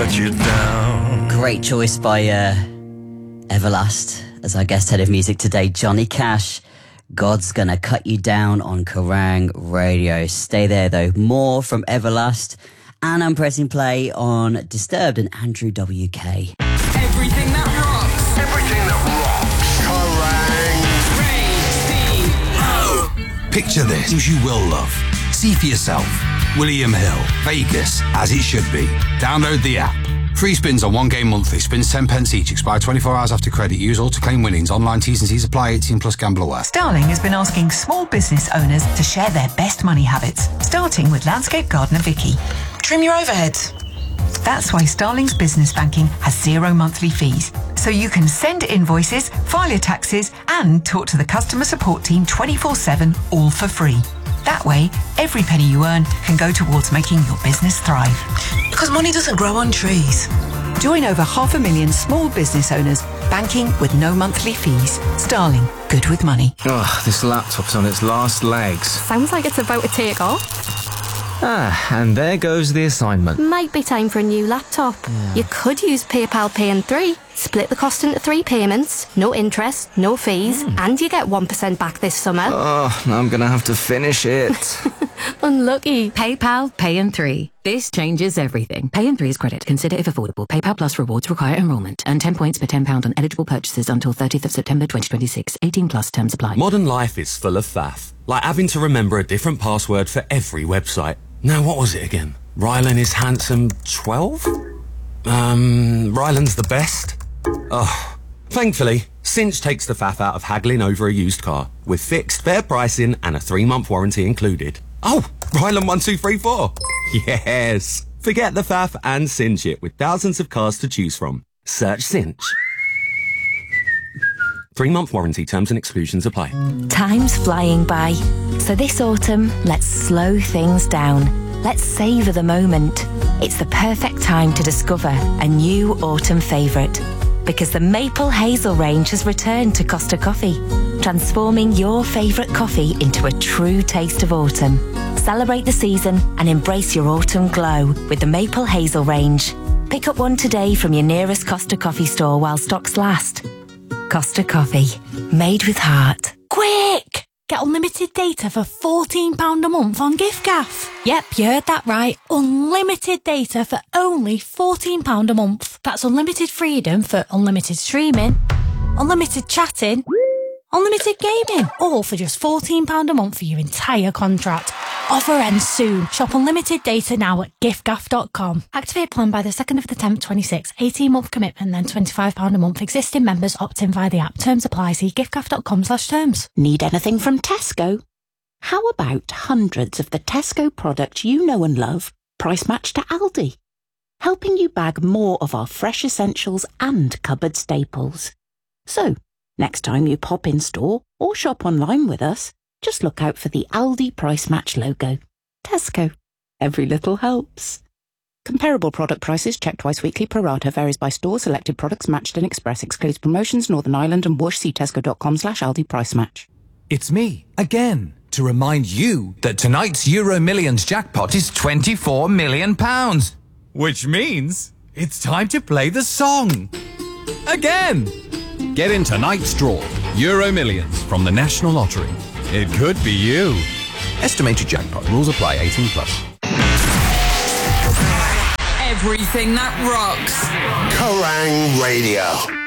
cut you down. Great choice by Everlast as our guest head of music today, Johnny Cash. God's Gonna Cut You Down on Kerrang Radio. Stay there though. More from Everlast. And I'm pressing play on Disturbed and Andrew WK. Everything that rocks. Everything that rocks. Radio. Picture this, things you will love. See for yourself. William Hill, Vegas, as it should be. Download the app. Free spins on one game monthly. Spins 10 pence each. Expire 24 hours after credit. Use all to claim winnings. Online T's and C's apply. 18 plus gamble aware. Starling has been asking small business owners to share their best money habits, starting with landscape gardener Vicky. Trim your overheads. That's why Starling's business banking has 0 monthly fees. So you can send invoices, file your taxes, and talk to the customer support team 24/7, all for free. That way, every penny you earn can go towards making your business thrive. Because money doesn't grow on trees. Join over 500,000 small business owners, banking with no monthly fees. Starling, good with money. Oh, this laptop's on its last legs. Sounds like it's about to take off. And there goes the assignment. Might be time for a new laptop. Yeah. You could use PayPal Pay in 3. Split the cost into 3 payments, no interest, no fees, and you get 1% back this summer. Oh, I'm going to have to finish it. Unlucky. PayPal Pay in 3. This changes everything. Pay in 3 is credit. Consider if affordable. PayPal Plus rewards require enrolment. Earn 10 points per £10 on eligible purchases until 30th of September 2026. 18 plus terms apply. Modern life is full of faff. Like having to remember a different password for every website. Now, what was it again? Rylan is handsome 12? Rylan's the best? Oh. Thankfully, Cinch takes the faff out of haggling over a used car, with fixed, fair pricing and a 3-month warranty included. Oh, Rylan 1234. Yes. Forget the faff and cinch it with thousands of cars to choose from. Search Cinch. 3-month warranty terms and exclusions apply. Time's flying by. So this autumn, let's slow things down. Let's savour the moment. It's the perfect time to discover a new autumn favourite. Because the Maple Hazel range has returned to Costa Coffee, transforming your favourite coffee into a true taste of autumn. Celebrate the season and embrace your autumn glow with the Maple Hazel range. Pick up one today from your nearest Costa Coffee store while stocks last. Costa Coffee, made with heart. Quick! Get unlimited data for £14 a month on giffgaff. Yep, you heard that right. Unlimited data for only £14 a month. That's unlimited freedom for unlimited streaming, unlimited chatting, unlimited gaming, all for just £14 a month for your entire contract. Offer ends soon. Shop unlimited data now at giffgaff.com. Activate plan by the 2nd of the 10th, 26. 18-month commitment, then £25 a month. Existing members opt in via the app. Terms apply. See giffgaff.com/terms. Need anything from Tesco? How about hundreds of the Tesco products you know and love, price matched to Aldi? Helping you bag more of our fresh essentials and cupboard staples. So, next time you pop in store or shop online with us, just look out for the Aldi Price Match logo. Tesco. Every little helps. Comparable product prices checked twice weekly pro rata. Varies by store. Selected products matched in Express. Excludes promotions Northern Ireland and Whoosh. See tesco.com/Aldi Price Match. It's me, again, to remind you that tonight's Euro Millions jackpot is £24 million. Which means it's time to play the song. Again! Get in tonight's draw. Euro Millions from the National Lottery. It could be you. Estimated jackpot. Rules apply. 18 plus. Everything that rocks. Kerrang Radio.